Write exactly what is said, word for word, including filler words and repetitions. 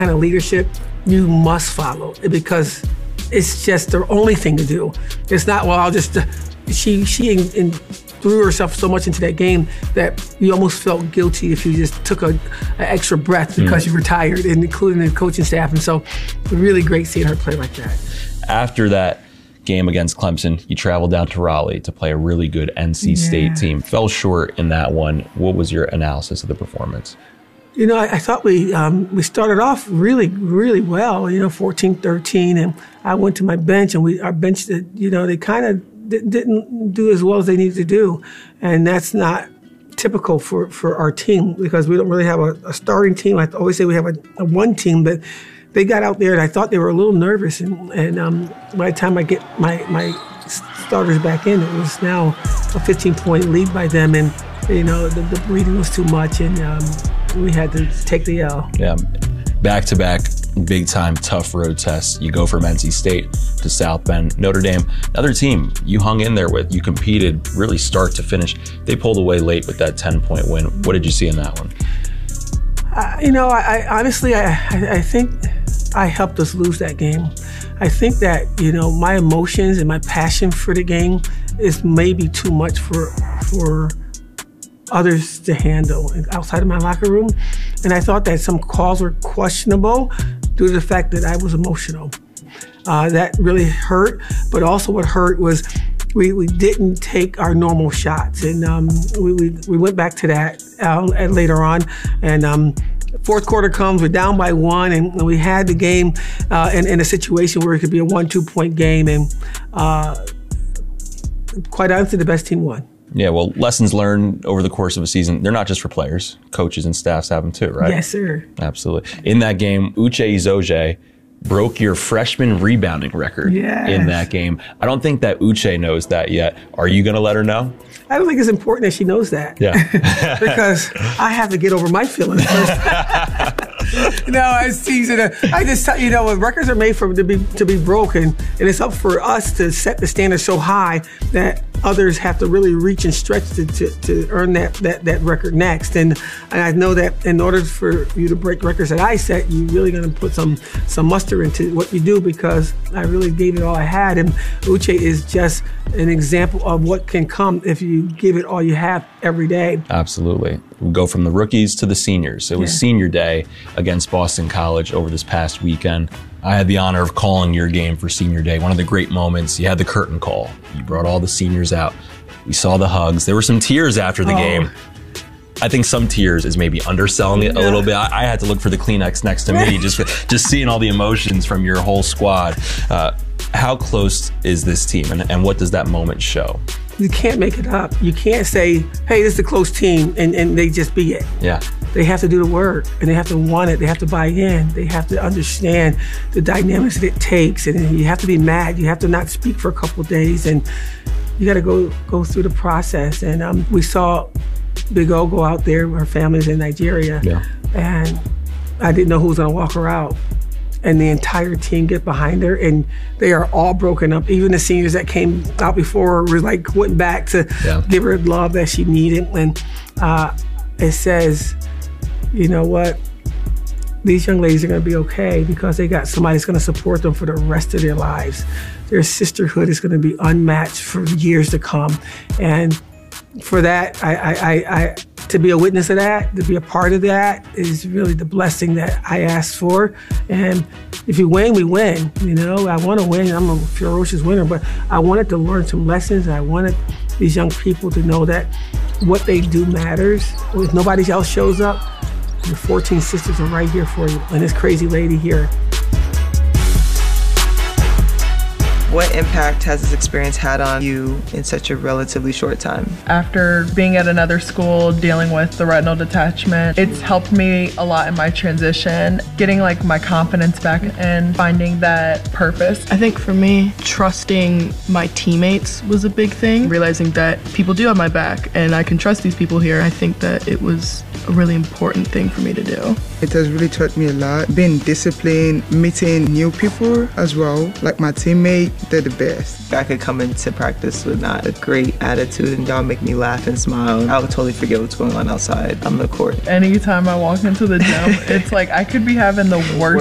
kind of leadership you must follow because it's just the only thing to do. It's not, well, I'll just, uh, she she in, in threw herself so much into that game that you almost felt guilty if you just took a, an extra breath because mm. you were tired, and including the coaching staff. And so really great seeing her play like that. After that game against Clemson, you traveled down to Raleigh to play a really good N C State yeah. team. Fell short in that one. What was your analysis of the performance? You know, I, I thought we um, we started off really, really well, you know, fourteen thirteen, and I went to my bench, and we our bench, you know, they kind of didn't do as well as they needed to do, and that's not typical for, for our team because we don't really have a, a starting team. I always say we have a, a one team, but they got out there and I thought they were a little nervous, and, and um, by the time I get my, my starters back in, it was now a fifteen point lead by them, and you know the, the breathing was too much, and um, we had to take the L. Yeah, back-to-back big-time tough road tests. You go from N C State to South Bend. Notre Dame, another team you hung in there with. You competed really start to finish. They pulled away late with that ten point win. What did you see in that one? Uh, you know, I, I honestly, I, I, I think I helped us lose that game. I think that, you know, my emotions and my passion for the game is maybe too much for for others to handle outside of my locker room. And I thought that some calls were questionable due to the fact that I was emotional. Uh, that really hurt, but also what hurt was we, we didn't take our normal shots. And um, we, we, we went back to that uh, later on. And um, fourth quarter comes, we're down by one, and we had the game uh, in, in a situation where it could be a one, two point game. And uh, quite honestly, the best team won. Yeah, well, lessons learned over the course of a season, they're not just for players. Coaches and staffs have them too, right? Yes, sir. Absolutely. In that game, Uche Izoje broke your freshman rebounding record yes. in that game. I don't think that Uche knows that yet. Are you going to let her know? I don't think it's important that she knows that. Yeah. Because I have to get over my feelings first. No, it's season. I just, you know, records are made for to be to be broken, and it's up for us to set the standard so high that others have to really reach and stretch to, to, to earn that, that that record next. And, and I know that in order for you to break records that I set, you're really going to put some some muster into what you do, because I really gave it all I had. And Uche is just an example of what can come if you give it all you have every day. Absolutely. We go from the rookies to the seniors. It was yeah. senior day against Boston College over this past weekend. I had the honor of calling your game for senior day. One of the great moments, you had the curtain call. You brought all the seniors out. We saw the hugs. There were some tears after the oh. game. I think some tears is maybe underselling it a little bit. I, I had to look for the Kleenex next to me, just just seeing all the emotions from your whole squad. Uh, how close is this team, and, and what does that moment show? You can't make it up. You can't say, hey, this is a close team, and, and they just be it. Yeah. They have to do the work, and they have to want it. They have to buy in. They have to understand the dynamics that it takes, and you have to be mad. You have to not speak for a couple of days, and you got to go go through the process. And um, we saw Big O go out there. Her family's in Nigeria, yeah. and I didn't know who was going to walk her out. And the entire team get behind her, and they are all broken up. Even the seniors that came out before were like went back to yeah. give her love that she needed. And uh, it says, you know what? These young ladies are going to be okay because they got somebody that's going to support them for the rest of their lives. Their sisterhood is going to be unmatched for years to come. And for that, I, I, I, I, to be a witness of that, to be a part of that is really the blessing that I asked for. And if you win, we win. You know, I want to win. I'm a ferocious winner, but I wanted to learn some lessons. I wanted these young people to know that what they do matters. If nobody else shows up, your fourteen sisters are right here for you, and this crazy lady here. What impact has this experience had on you in such a relatively short time? After being at another school, dealing with the retinal detachment, it's helped me a lot in my transition, getting like my confidence back and finding that purpose. I think for me, trusting my teammates was a big thing. Realizing that people do have my back and I can trust these people here. I think that it was a really important thing for me to do. It has really taught me a lot. Being disciplined, meeting new people as well. Like my teammate, they're the best. I could come into practice with not a great attitude and y'all make me laugh and smile. I would totally forget what's going on outside on the court. Anytime I walk into the gym, it's like I could be having the worst